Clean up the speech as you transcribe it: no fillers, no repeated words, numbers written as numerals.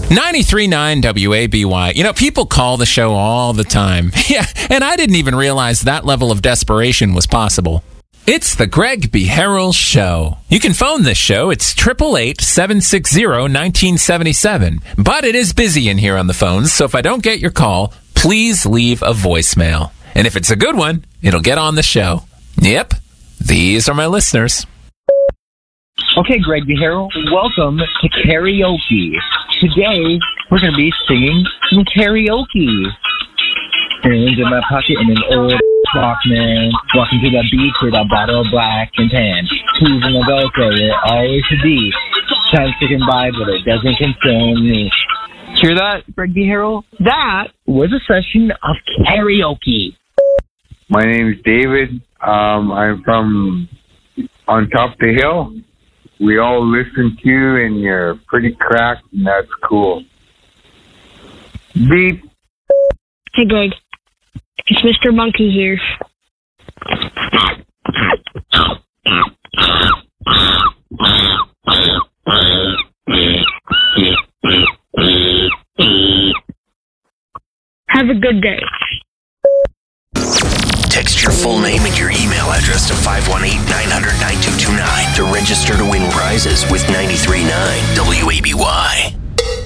93.9 WABY. You know, people call the show all the time. Yeah, and I didn't even realize that level of desperation was possible. It's the Greg B. Harrell Show. You can phone this show. It's 888-760-1977. But it is busy in here on the phones, so if I don't get your call, please leave a voicemail. And if it's a good one, it'll get on the show. Yep, these are my listeners. Okay, Greg B. Harrell, welcome to karaoke. Today, we're going to be singing some karaoke. Hands in my pocket and an old Walkman. Walking to the beach with a bottle of black and tan. Who's in the Velcro where it always should be. Time's ticking by, but it doesn't concern me. Hear that, Greg B. Harrell? That was a session of karaoke. My name is David. I'm from on top of the hill. We all listen to you, and you're pretty cracked, and that's cool. Beep. Hey, Greg. It's Mr. Monkey here. Have a good day. Text your full name and your email address to 518-900-9229 to register to win prizes with 93.9 WABY.